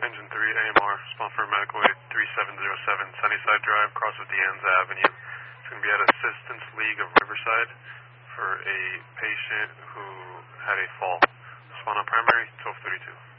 Engine 3, AMR, respond for medical aid 3707, Sunnyside Drive, cross of Deanza Avenue. It's going to be at Assistance League of Riverside for a patient who had a fall. Respond on primary, 1232.